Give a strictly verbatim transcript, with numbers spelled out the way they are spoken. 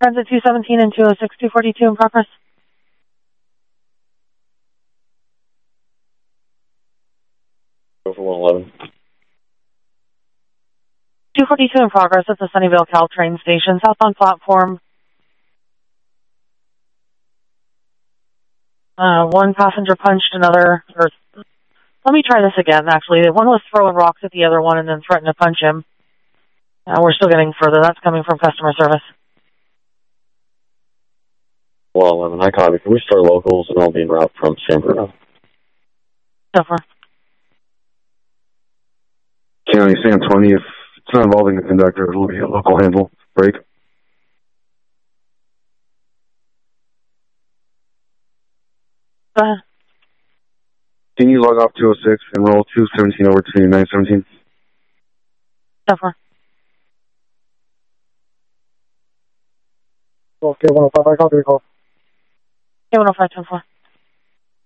Transit two seventeen and two oh six, two forty-two in progress. Go for one eleven. two forty-two in progress at the Sunnyvale Caltrain station, southbound platform. Uh, one passenger punched another, or let me try this again, actually. One was throwing rocks at the other one and then threatened to punch him. Uh, we're still getting further. That's coming from customer service. one eleven, I copy. Can we start locals and I'll be en route from San Bruno? So far. County San twenty, if it's not involving the conductor, it'll be a local handle. Break. Go ahead. Can you log off two oh six and roll two seventeen over to nine seventeen? So far. Okay, one oh five, I copy the call. Okay, one oh five, ten four.